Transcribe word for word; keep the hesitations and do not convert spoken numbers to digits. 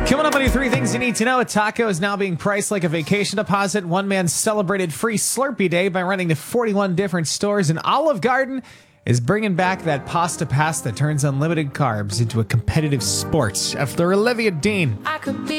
Coming up on your three things you need to know, a taco is now being priced like a vacation deposit. One man celebrated free Slurpee Day by running to forty-one different stores, and Olive Garden is bringing back that pasta pass that turns unlimited carbs into a competitive sport. After Olivia Dean. I could be